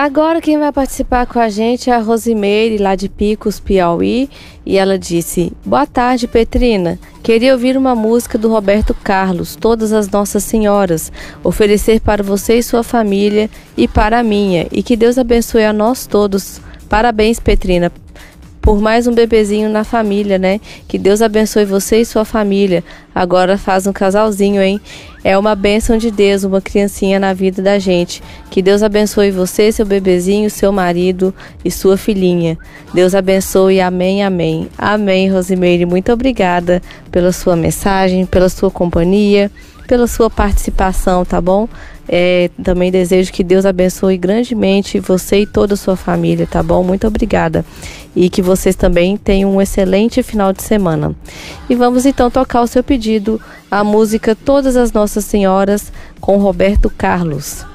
Agora quem vai participar com a gente é a Rosimeire, lá de Picos, Piauí, e ela disse: boa tarde, Petrina. Queria ouvir uma música do Roberto Carlos, Todas as Nossas Senhoras, oferecer para você e sua família e para a minha, e que Deus abençoe a nós todos. Parabéns, Petrina, por mais um bebezinho na família, né? Que Deus abençoe você e sua família. Agora faz um casalzinho, hein? É uma bênção de Deus, uma criancinha na vida da gente. Que Deus abençoe você, seu bebezinho, seu marido e sua filhinha. Deus abençoe, amém, amém. Amém, Rosimeire. Muito obrigada pela sua mensagem, pela sua companhia, pela sua participação, tá bom? Também desejo que Deus abençoe grandemente você e toda a sua família, tá bom? Muito obrigada. E que vocês também tenham um excelente final de semana. E vamos então tocar o seu pedido, a música Todas as Nossas Senhoras, com Roberto Carlos.